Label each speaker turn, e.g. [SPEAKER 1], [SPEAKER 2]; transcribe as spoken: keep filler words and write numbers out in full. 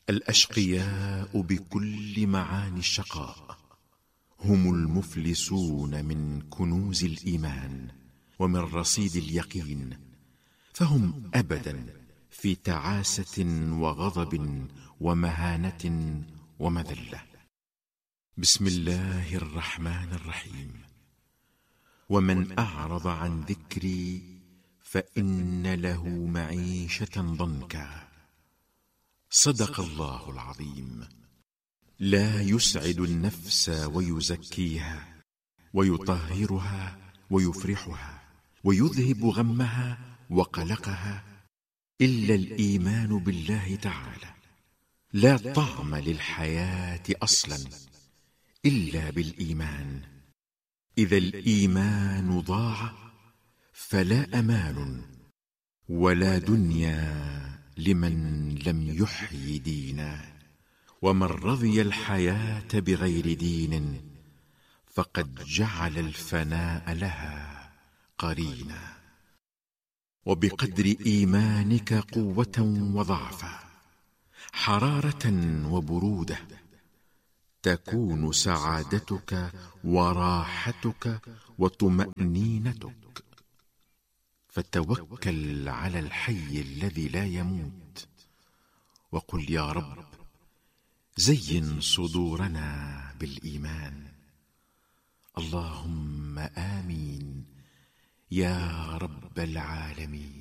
[SPEAKER 1] الأشقياء بكل معاني الشقاء هم المفلسون من كنوز الإيمان ومن رصيد اليقين، فهم أبدا في تعاسة وغضب ومهانة ومذلة. بسم الله الرحمن الرحيم. ومن أعرض عن ذكري فإن له معيشة ضنكا. صدق الله العظيم. لا يسعد النفس ويزكيها ويطهرها ويفرحها ويذهب غمها وقلقها إلا الإيمان بالله تعالى. لا طعم للحياة أصلا إلا بالإيمان. إذا الإيمان ضاع فلا أمان ولا دنيا لمن لم يحيي دينا. ومن رضي الحياة بغير دين فقد جعل الفناء لها قرينا. وبقدر إيمانك قوة وضعفا، حرارة وبرودة، تكون سعادتك وراحتك وطمأنينتك. فتوكل على الحي الذي لا يموت وقل يا رب زين صدورنا بالإيمان. اللهم آمين يا رب العالمين.